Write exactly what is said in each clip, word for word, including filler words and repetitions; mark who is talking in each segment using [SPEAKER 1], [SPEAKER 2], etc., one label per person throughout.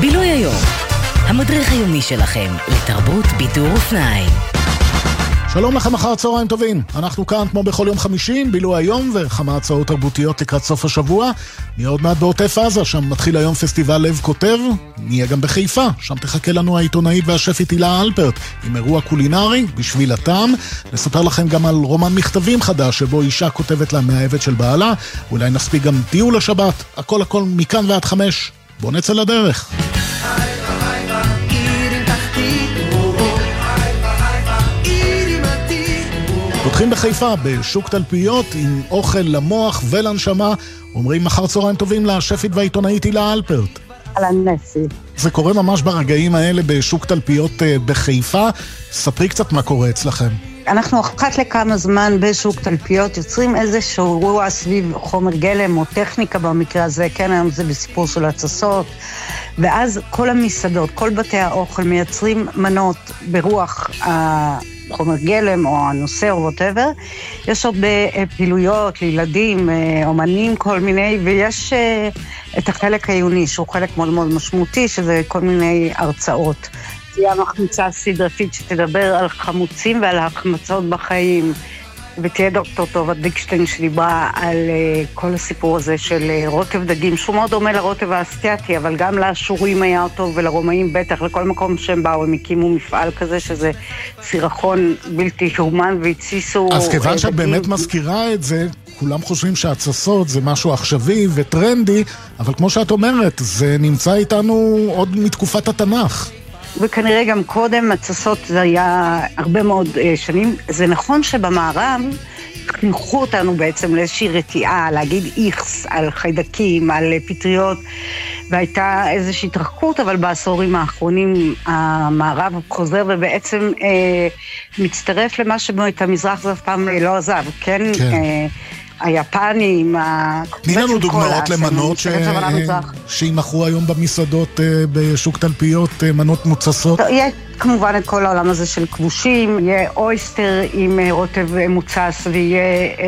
[SPEAKER 1] בילוי היום, המדריך היומי שלכם לתרבות, בידור ופנאי.
[SPEAKER 2] שלום לכם, אחר צהריים טובים. אנחנו כאן כמו בכל יום חמישי, בילוי היום וכמה הצעות תרבותיות לקראת סוף השבוע. נהיה עוד מעט בעוטף עזה, שם מתחיל היום פסטיבל לב כותב. נהיה גם בחיפה, שם תחכה לנו העיתונאית והשפית הילה אלפרט עם אירוע קולינרי בשביל הטעם. נספר לכם גם על רומן מכתבים חדש שבו אישה כותבת לה מהאהבת של בעלה. אולי נספיק גם טיול לשבת. הכל הכל מכאן ועד חמש. בוא נצא לדרך. פותחים בחיפה בשוק תלפיות עם אוכל למוח ולנשמה. אומרים מחר צהריים טובים לשפית והעיתונאית הילה אלפרט.
[SPEAKER 3] על הנסי.
[SPEAKER 2] זה קורה ממש ברגעים האלה בשוק תלפיות בחיפה. ספרי קצת מה קורה אצלכם.
[SPEAKER 3] אנחנו אחת לכמה זמן בשוק תלפיות יוצרים איזשהו אירוע סביב חומר גלם או טכניקה במקרה הזה, כן, היום זה בסיפור של הצסות, ואז כל המסעדות, כל בתי האוכל מייצרים מנות ברוח החומר גלם או הנושא או whatever. יש הרבה פעילויות לילדים, אומנים, כל מיני, ויש את החלק העיוני שהוא חלק מאוד מאוד משמעותי, שזה כל מיני הרצאות. תהיה מחמצה סדרתית שתדבר על חמוצים ועל החמצות בחיים, ותהיה דוקטור טובה דיקשטיין שדיברה על uh, כל הסיפור הזה של uh, רוטב דגים, שהוא מאוד דומה לרוטב האסייתי, אבל גם לאשורים היה אותו ולרומאים בטח, לכל מקום שהם באו, הם הקימו מפעל כזה שזה סירחון בלתי יאומן והציסו...
[SPEAKER 2] אז כיוון שאת באמת מזכירה את זה, כולם חושבים שהצסות זה משהו עכשווי וטרנדי, אבל כמו שאת אומרת, זה נמצא איתנו עוד מתקופת התנ"ך.
[SPEAKER 3] וכנראה גם קודם הצסות זה היה הרבה מאוד uh, שנים. זה נכון שבמערב חינכו אותנו בעצם לאיזושהי רתיעה, להגיד איכס על חיידקים, על uh, פטריות, והייתה איזושהי התרחקות, אבל בעשורים האחרונים המערב חוזר ובעצם uh, מצטרף למה שבו את המזרח זה אף פעם לא עזב, כן?
[SPEAKER 2] כן. Uh,
[SPEAKER 3] היפנים,
[SPEAKER 2] תני לנו דוגמאות למנות שימכרו היום במסעדות בשוק תלפיות, מנות מוצסות.
[SPEAKER 3] יהיה כמובן את כל העולם הזה של כבושים, יהיה אויסטר עם רוטב מוצס, ויהיה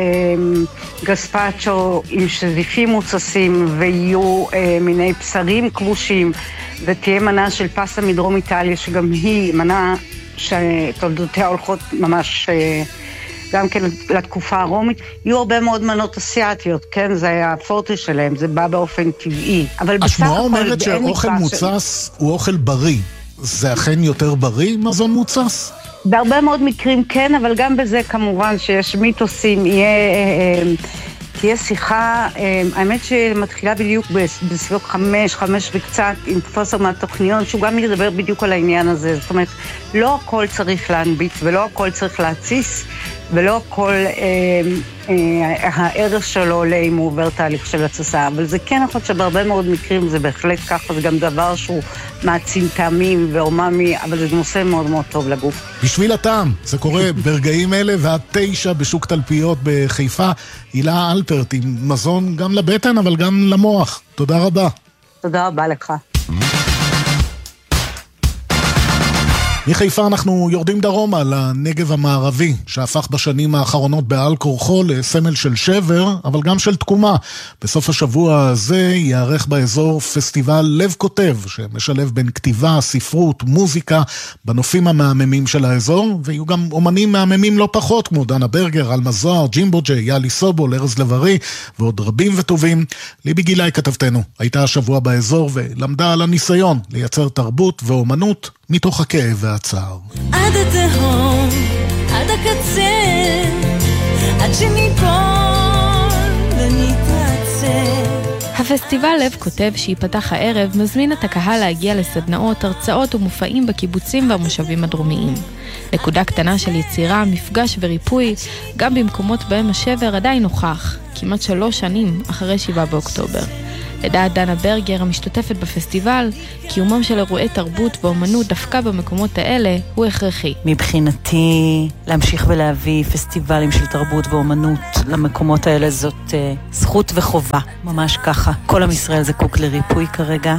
[SPEAKER 3] גספצ'ו עם שזיפים מוצסים, ויהיו מיני בשרים כבושים, ותהיה מנה של פסטה מדרום איטליה, שגם היא מנה שתולדותיה הולכות ממש... גם כן לתקופה הרומית, יהיו הרבה מאוד מנות אסיאטיות, כן? זה היה הפורטה שלהם, זה בא באופן טבעי.
[SPEAKER 2] השמועה אומרת שאוכל מוצס הוא אוכל בריא. זה אכן יותר בריא, מזון מוצס?
[SPEAKER 3] בהרבה מאוד מקרים כן, אבל גם בזה כמובן שיש מיתוסים, יהיה... תהיה שיחה, האמת שמתחילה בדיוק בסביבות חמש, חמש וקצת, עם פרופסור מהטכניון, שהוא גם ידבר בדיוק על העניין הזה. זאת אומרת, לא הכל צריך להנביט, ולא הכל צריך להציס, ולא הכל אה, אה, הערך שלו עולה אם הוא עובר תהליך של הצסה. אבל זה כן נכון שבהרבה מאוד מקרים זה בהחלט ככה, זה גם דבר שהוא מעצים טעמים ואוממי, אבל זה נושא מאוד מאוד טוב לגוף.
[SPEAKER 2] בשביל הטעם, זה קורה ברגעים אלה ועד תשע בשוק תלפיות בחיפה. הילה אלפרט עם מזון גם לבטן אבל גם למוח. תודה רבה.
[SPEAKER 3] תודה רבה לך.
[SPEAKER 2] מחיפה אנחנו יורדים דרומה לנגב המערבי, שהפך בשנים האחרונות בעל כורחו לסמל של שבר, אבל גם של תקומה. בסוף השבוע הזה יערך באזור פסטיבל לב כותב, שמשלב בין כתיבה, ספרות, מוזיקה, בנופים המהממים של האזור, ויהיו גם אומנים מהממים לא פחות, כמו דנה ברגר, אלמה זוהר, ג'ימבו ג'יי, יאלי סובול, ארז לב-ארי, ועוד רבים וטובים. ליבי גילי כתבתנו, הייתה השבוע באזור ולמדה על הניסיון לייצר תרבות ואומנות, מתוך הכאב והצער.
[SPEAKER 4] עד התהום, עד הקצה, עד שניפול ונתעצר.
[SPEAKER 5] הפסטיבל לב כותב שיפתח הערב מזמין את הקהל להגיע לסדנאות, הרצאות ומופעים בקיבוצים והמושבים הדרומיים. נקודה קטנה של יצירה, מפגש וריפוי, גם במקומות בהם השבר עדיין נוכח, כמעט שלוש שנים אחרי שבעה באוקטובר. לדעת דנה ברגר המשתתפת בפסטיבל, קיומם של אירועי תרבות ואומנות דווקא במקומות האלה הוא הכרחי.
[SPEAKER 6] מבחינתי להמשיך ולהביא פסטיבלים של תרבות ואומנות למקומות האלה זאת uh, זכות וחובה, ממש ככה. כל עם ישראל זקוק לריפוי כרגע,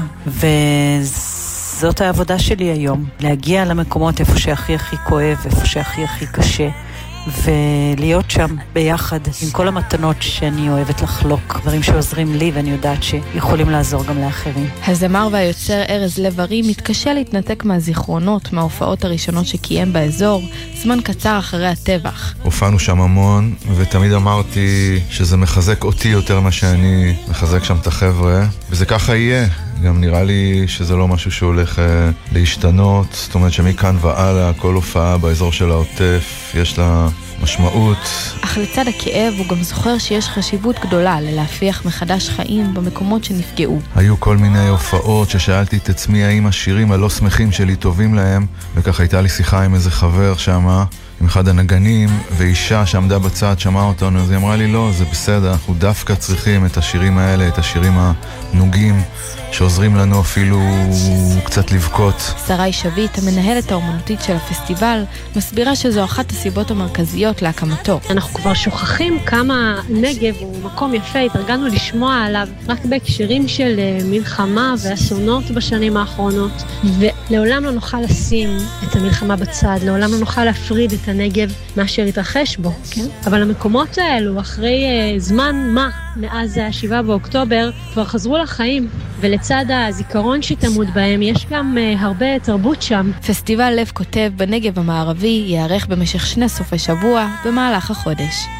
[SPEAKER 6] וזאת העבודה שלי היום, להגיע למקומות איפה שהכי הכי כואב, איפה שהכי הכי קשה, ולהיות שם ביחד עם כל המתנות שאני אוהבת לחלוק, דברים שעוזרים לי ואני יודעת שיכולים לעזור גם לאחרים.
[SPEAKER 5] הזמר והיוצר ארז לב-ארי מתקשה להתנתק מהזיכרונות, מההופעות הראשונות שקיים באזור, זמן קצר אחרי הטבח.
[SPEAKER 7] הופענו שם המון, ותמיד אמרתי שזה מחזק אותי יותר מה שאני מחזק שם את החבר'ה, וזה ככה יהיה. גם נראה לי שזה לא משהו שהולך אה, להשתנות, זאת אומרת שמכאן והלאה כל הופעה באזור של העוטף יש לה משמעות.
[SPEAKER 5] אך לצד הכאב הוא גם זוכר שיש חשיבות גדולה ללהפיח מחדש חיים במקומות שנפגעו.
[SPEAKER 7] היו כל מיני הופעות ששאלתי את עצמי האם השירים הלא שמחים שלי טובים להם, וכך הייתה לי שיחה עם איזה חבר שמה, עם אחד הנגנים, ואישה שעמדה בצד שמעה אותנו, אז היא אמרה לי לא, זה בסדר, אנחנו דווקא צריכים את השירים האלה, את השירים הנוגים, שעוזרים לנו אפילו קצת לבכות.
[SPEAKER 5] שרי שביט, המנהלת האומנותית של הפסטיבל, מסבירה שזו אחת הסיבות המרכזיות להקמתו.
[SPEAKER 8] אנחנו כבר שוכחים כמה נגב הוא מקום יפה, התרגלנו לשמוע עליו רק בהקשרים של מלחמה ואסונות בשנים האחרונות, ולעולם לא נוכל לשים את המלחמה בצד, לעולם לא נוכל להפריד את הנגב מאשר התרחש בו, כן? אבל המקומות האלו, אחרי זמן מה, מאז השבעה באוקטובר, כבר חזרו לחיים, ולצד הזיכרון שתמוד בהם, יש גם uh, הרבה תרבות שם.
[SPEAKER 5] פסטיבל לב כותב בנגב המערבי יערך במשך שני סופי שבוע במהלך החודש.